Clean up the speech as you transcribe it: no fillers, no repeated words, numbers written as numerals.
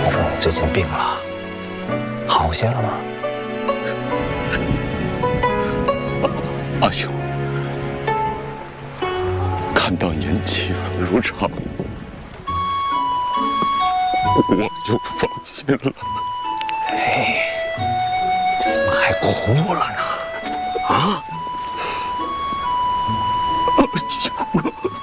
听说你最近病了，好些了吗？ 阿兄，看到您气色如常，我就放心了。 哎，这怎么还哭了呢？啊？